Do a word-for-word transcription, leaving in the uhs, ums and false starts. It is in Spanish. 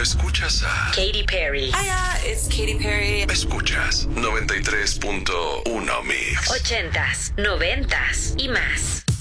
escuchas a Katy Perry. Hiya, it's Katy Perry. Escuchas noventa y tres punto uno Mix. Ochentas, noventas y más.